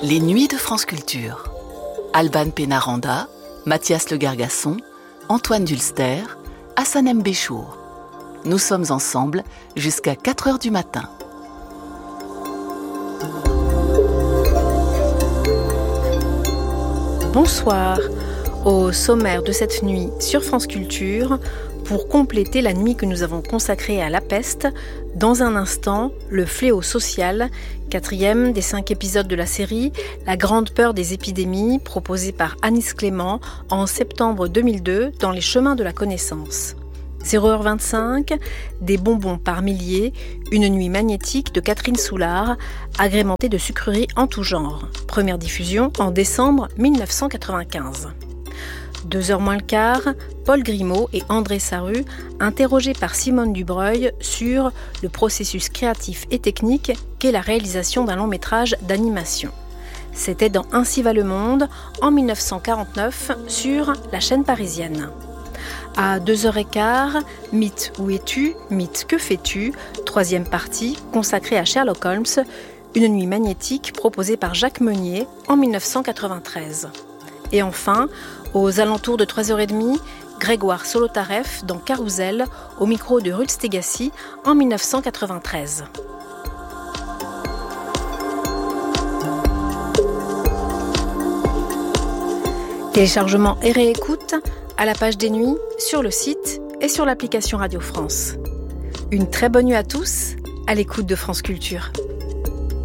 Les Nuits de France Culture. Alban Pénaranda, Mathias Le Gargasson, Antoine Dulster, Hassanem Béchour. Nous sommes ensemble jusqu'à 4h du matin. Bonsoir. Au sommaire de cette nuit sur France Culture, pour compléter la nuit que nous avons consacrée à la peste, dans un instant, le fléau social, 4e des 5 épisodes de la série, La grande peur des épidémies, proposée par Anis Clément en septembre 2002 dans Les chemins de la connaissance. 0h25, des bonbons par milliers, une nuit magnétique de Catherine Soulard, agrémentée de sucreries en tout genre. Première diffusion en décembre 1995. 2h moins le quart, Paul Grimaud et André Sarru, interrogés par Simone Dubreuil sur le processus créatif et technique qu'est la réalisation d'un long métrage d'animation. C'était dans Ainsi va le monde, en 1949, sur la chaîne parisienne. À 2h15, Mythe où es-tu, Mythe que fais-tu, 3e partie consacrée à Sherlock Holmes, une nuit magnétique proposée par Jacques Meunier en 1993. Et enfin, aux alentours de 3h30, Grégoire Solotareff dans Carousel, au micro de Ruth Stegassi en 1993. Téléchargement et réécoute à la page des nuits, sur le site et sur l'application Radio France. Une très bonne nuit à tous, à l'écoute de France Culture.